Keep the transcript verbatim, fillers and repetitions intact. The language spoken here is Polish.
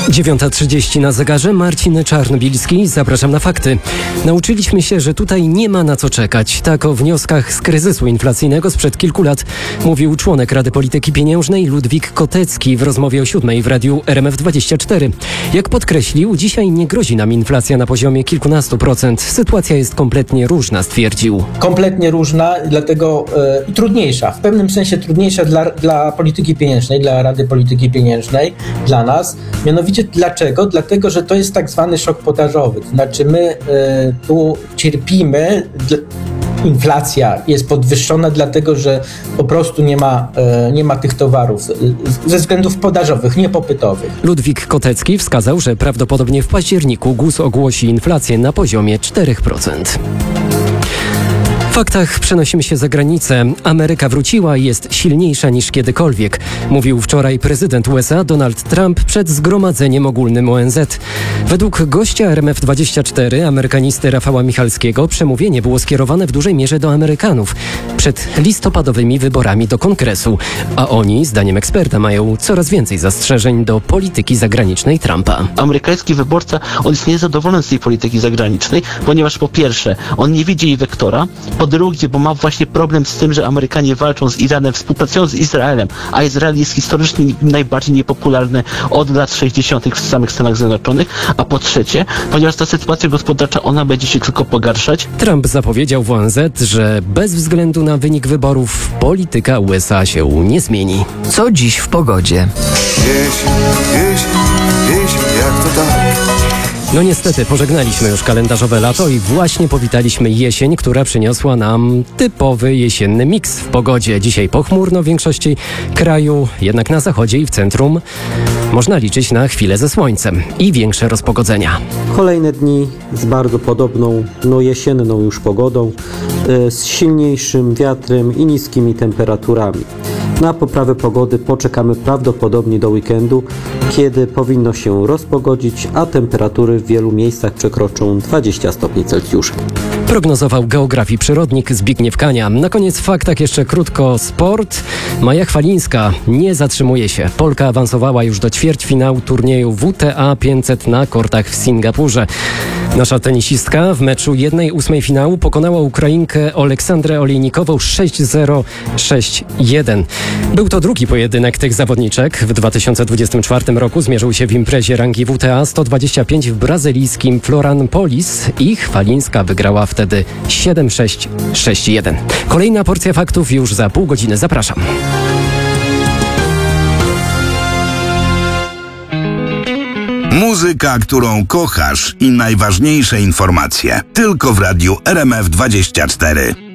dziewiąta trzydzieści na zegarze. Marcin Czarnobilski. Zapraszam na fakty. Nauczyliśmy się, że tutaj nie ma na co czekać. Tak o wnioskach z kryzysu inflacyjnego sprzed kilku lat mówił członek Rady Polityki Pieniężnej Ludwik Kotecki w rozmowie o siódmej w radiu R M F dwadzieścia cztery. Jak podkreślił, dzisiaj nie grozi nam inflacja na poziomie kilkunastu procent. Sytuacja jest kompletnie różna, stwierdził. Kompletnie różna, dlatego i e, trudniejsza. W pewnym sensie trudniejsza dla, dla polityki pieniężnej, dla Rady Polityki Pieniężnej, dla nas. Mianowicie dlaczego? Dlatego, że to jest tak zwany szok podażowy. To znaczy my y, tu cierpimy, d- inflacja jest podwyższona dlatego, że po prostu nie ma, y, nie ma tych towarów y, ze względów podażowych, nie popytowych. Ludwik Kotecki wskazał, że prawdopodobnie w październiku G U S ogłosi inflację na poziomie cztery procent. W faktach przenosimy się za granicę. Ameryka wróciła i jest silniejsza niż kiedykolwiek, mówił wczoraj prezydent U S A Donald Trump przed zgromadzeniem ogólnym O N Z. Według gościa R M F dwadzieścia cztery, amerykanisty Rafała Michalskiego, przemówienie było skierowane w dużej mierze do Amerykanów przed listopadowymi wyborami do Kongresu, a oni, zdaniem eksperta, mają coraz więcej zastrzeżeń do polityki zagranicznej Trumpa. Amerykański wyborca, on jest niezadowolony z tej polityki zagranicznej, ponieważ po pierwsze, on nie widzi jej wektora, po drugie, bo ma właśnie problem z tym, że Amerykanie walczą z Iranem, współpracują z Izraelem, a Izrael jest historycznie najbardziej niepopularny od lat sześćdziesiątych w samych Stanach Zjednoczonych, a po trzecie, ponieważ ta sytuacja gospodarcza, ona będzie się tylko pogarszać. Trump zapowiedział w O N Z, że bez względu na wynik wyborów polityka U S A się nie zmieni. Co dziś w pogodzie? Jesień, jesień, jesień, jak to tak? No niestety, pożegnaliśmy już kalendarzowe lato i właśnie powitaliśmy jesień, która przyniosła nam typowy jesienny miks w pogodzie. Dzisiaj pochmurno w większości kraju, jednak na zachodzie i w centrum można liczyć na chwilę ze słońcem i większe rozpogodzenia. Kolejne dni z bardzo podobną, no jesienną już pogodą, yy, z silniejszym wiatrem i niskimi temperaturami. Na poprawę pogody poczekamy prawdopodobnie do weekendu, kiedy powinno się rozpogodzić, a temperatury w wielu miejscach przekroczą dwadzieścia stopni Celsjusza. Prognozował geografii przyrodnik Zbigniew Kania. Na koniec w faktach jeszcze krótko sport. Maja Chwalińska nie zatrzymuje się. Polka awansowała już do ćwierćfinału turnieju W T A pięćset na kortach w Singapurze. Nasza tenisistka w meczu jednej ósmej finału pokonała Ukrainkę Oleksandrę Olejnikową sześć zero sześć jeden. Był to drugi pojedynek tych zawodniczek. W dwa tysiące dwudziestym czwartym roku zmierzył się w imprezie rangi W T A sto dwadzieścia pięć w brazylijskim Florianópolis i Chwalińska wygrała wtedy siedem sześć sześć jeden. Kolejna porcja faktów już za pół godziny. Zapraszam. Muzyka, którą kochasz i najważniejsze informacje. Tylko w radiu R M F dwadzieścia cztery.